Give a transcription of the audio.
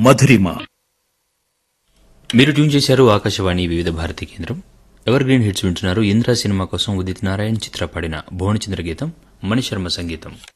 మధురిమ. మీరు ట్యూన్ చేశారు ఆకాశవాణి వివిధ భారతి కేంద్రం. ఎవర్ గ్రీన్ హిట్స్ వింటున్నారు. ఇంద్ర సినిమా కోసం ఉదిత్ నారాయణ్ చిత్ర పాడిన భువనచంద్ర గీతం, మణిశర్మ సంగీతం.